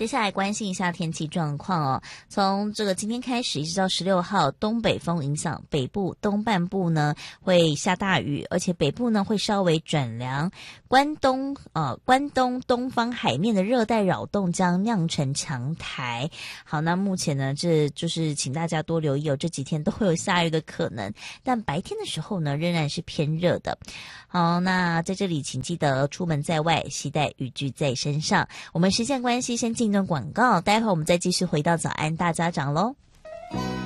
接下来关心一下天气状况哦。从这个今天开始一直到16号，东北风影响北部东半部呢会下大雨，而且北部呢会稍微转凉。关东东方海面的热带扰动将酿成强台。好，那目前呢，这就是请大家多留意哦，这几天都会有下雨的可能，但白天的时候呢仍然是偏热的。好，那在这里请记得出门在外携带雨具在身上。我们时间关系先进一段广告，待会儿我们再继续回到早安大家长咯。